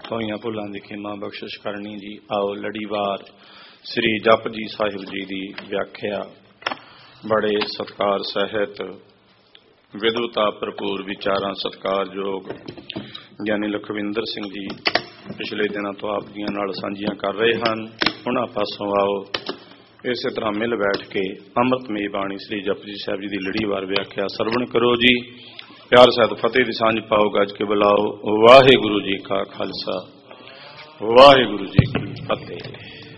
ਹੋਈਆਂ ਭੁੱਲਾਂ ਦੀ ਖਿਮਾ ਬਖਸ਼ਿਸ਼ ਕਰਨੀ ਜੀ। ਆਓ ਲੜੀਵਾਰ ਸ੍ਰੀ ਜਪਜੀ ਸਾਹਿਬ ਜੀ ਦੀ ਵਿਆਖਿਆ ਬੜੇ ਸਤਿਕਾਰ ਸਹਿਤ ਵਿਦਵਤਾ ਭਰਪੂਰ ਵਿਚਾਰਾਂ ਸਤਿਕਾਰਯੋਗ ਗਿਆਨੀ ਲਖਵਿੰਦਰ ਸਿੰਘ ਜੀ ਪਿਛਲੇ ਦਿਨਾਂ ਤੋਂ ਆਪ ਜੀਆਂ ਨਾਲ ਸਾਂਝੀਆਂ ਕਰ ਰਹੇ ਹਨ। ਉਹਨਾਂ ਪਾਸੋਂ ਆਓ ਇਸੇ ਤਰ੍ਹਾਂ ਮਿਲ ਬੈਠ ਕੇ ਅੰਮ੍ਰਿਤਮਈ ਬਾਣੀ ਸ੍ਰੀ ਜਪਜੀ ਸਾਹਿਬ ਜੀ ਦੀ ਲੜੀਵਾਰ ਵਿਆਖਿਆ ਸਰਵਣ ਕਰੋ ਜੀ। ਪਿਆਰ ਸਹਿਤ ਫਤਿਹ ਦੀ ਸਾਂਝ ਪਾਓ, ਗੱਜ ਕੇ ਬੁਲਾਓ। ਵਾਹਿਗੁਰੂ ਜੀ ਕਾ ਖਾਲਸਾ, ਵਾਹਿਗੁਰੂ ਜੀ ਕੀ ਫਤਿਹ।